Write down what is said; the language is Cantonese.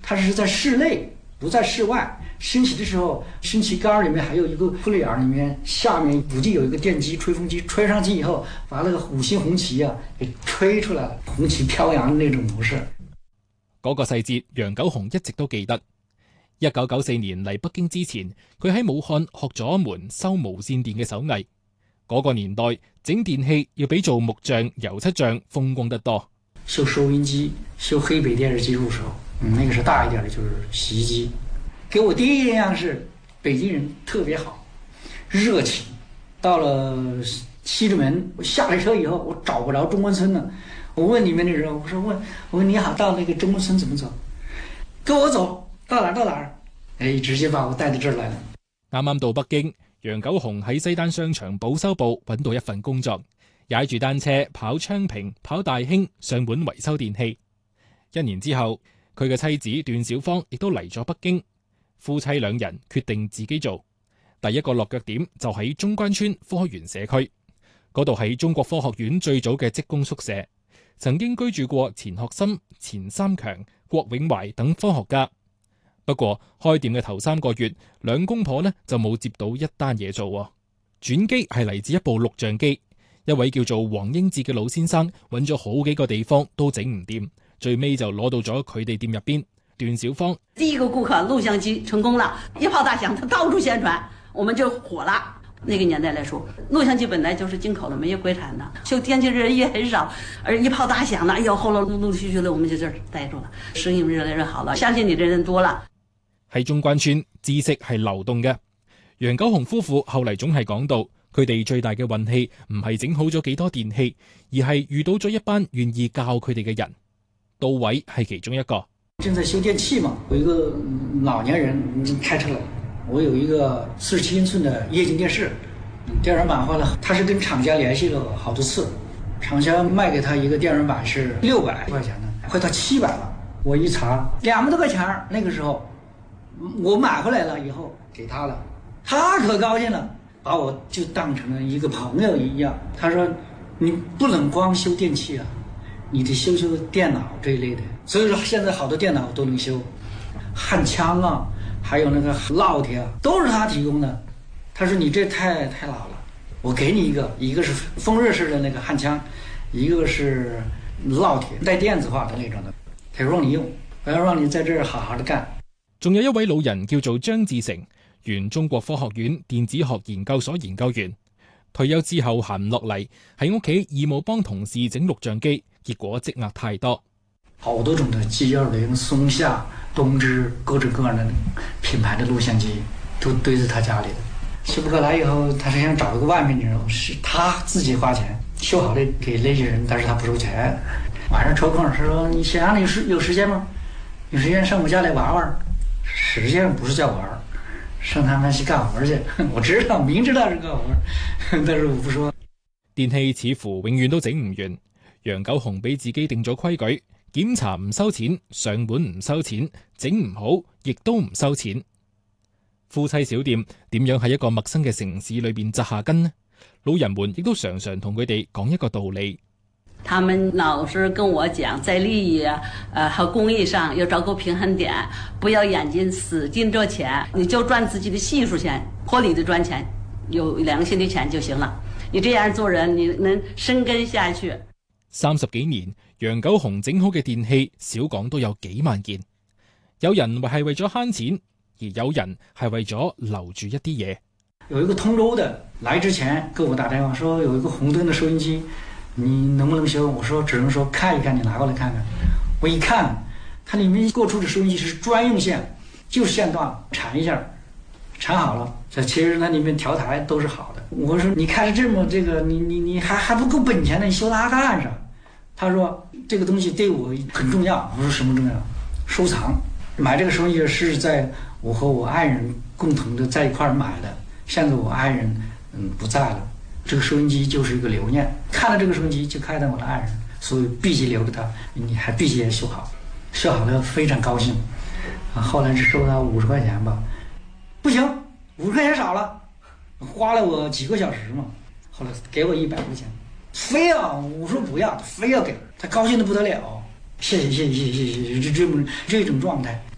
它是在室内，不在室外。升起的时候，升旗杆里面还有一个窟窿眼，里面下面估计有一个电机、吹风机，吹上去以后，把那个5星紅旗啊給吹出來了，紅旗飄揚的那種模式。 嗰個細節，楊九雄一直都記得。1994年嚟北京之前，佢喺武漢學咗一門修無線電嘅手藝。嗰個年代整電器要比做木匠、油漆匠風光得多。 修收音機、修黑北電視機入手，那個是大一點的，就是洗衣機。給我第一印象是北京人特別好，熱情。到了西直門，我下了車以後，我找不着中關村了。我問裡面的人，我說你好，到那個中關村怎麼走？跟我走到哪兒？哎，直接把我帶到這兒來了。 啱啱到北京，楊九雄喺西單商場保修部揾到一份工作，踩住單車跑昌平、跑大興上門維修電器。1年之後，佢嘅妻子段小芳亦都嚟咗北京。夫妻2人決定自己做，第一個落腳點就喺中關村科園社區，嗰度係中國科學院最早嘅職工宿舍，曾經居住過錢學森、錢三強、郭永懷等科學家。不過開店嘅頭3個月，2公婆呢就冇接到一單嘢做。轉機係嚟自一部錄像機，一位叫做黃英哲嘅老先生揾咗好幾個地方都整唔掂，最尾就攞到咗佢哋店入邊。段小芳第一個顧客錄像機成功了，一炮打響，他到處宣傳，我們就火了。那個年代來說，錄像機本來就是進口的，沒有國產的，修電器人也很少，而一炮打響了，哎呦，後來陸陸續續的，我們就這兒待住了，生意越來越好了，相信你的人多了。 喺中關村，知識係流動嘅。楊九雄夫婦後嚟總係講到，佢哋最大嘅運氣唔係整好咗幾多電器，而係遇到咗一班願意教佢哋嘅人。杜偉係其中一個。 正在修電器嘛，有一個老年人開車來，我有一個47英寸的液晶電視，電源板壞了，他是跟廠家聯繫了好多次，廠家賣給他一個電源板是600塊錢的，快到700了。我一查2萬多塊錢，那個時候我買回來了以後給他了，他可高興了，把我就當成了一個朋友一樣。他說你不能光修電器啊，你得修電腦這一類的。所以說現在好多電腦都能修，焊槍啊，還有那個烙鐵啊，都是他提供的。他說你這太老了，我給你一個是風熱式的那個焊槍，一個是烙鐵帶電子化的那種的，他說讓你用，我要讓你在這兒好好的幹。 仲有一位老人叫做張志成，原中國科學院電子學研究所研究員，退休之後閒唔落嚟，喺屋企義務幫同事整錄像機，結果積壓太多。 好多種的 G20、松下、東芝，各種各樣的品牌的錄像機都堆在他家裏的。修不過來以後，他是想找一個外面的人，是他自己花錢修好的給那些人，但是他不收錢。晚上抽空，他說你想你有時間嗎？有時間上我家來玩玩。實際上不是叫玩，上他們去幹活去。我知道，明知道是幹活，但是我不說。 電器似乎永遠都整唔完，楊九雄俾自己定咗規矩。檢查唔收錢，上門唔收錢，整唔好亦都唔收錢。夫妻小店點樣喺一個陌生嘅城市裏邊紮下根呢？老人們亦都常常同佢哋講一個道理。 他們老是跟我講，在利益和公益上要找個平衡點，不要眼睛死盯着錢，你就賺自己的技術錢，合理的賺錢，有良心的錢就行了。你這樣做人，你能生根下去。 30幾年，楊九雄整好嘅電器少講都有幾萬件。有人係為咗慳錢，而有人係為咗留住一啲嘢。 有一個通州的來之前給我打電話說有一個紅燈的收音機，你能不能修？我說只能說看一看，你拿過來看看。我一看，它裡面過出的收音機是專用線，就是線段纏一下，纏好了。這其實那裡面調台都是好的。我說你開着這麼這個，你還不夠本錢呢，你修它幹啥？他說這個東西對我很重要。我說什麼重要？收藏。買這個收音機是在我和我愛人共同的在一塊兒買的。現在我愛人不在了，這個收音機就是一個留念。看了這個收音機就看到我的愛人，所以必須留着它。你還必須也修好，修好了非常高興。後來只收他50塊錢吧，不行，50塊錢少了，花了我幾個小時嘛。後來給我100塊錢，非要我說不要，非要給他，高興得不得了。謝謝，這種狀態。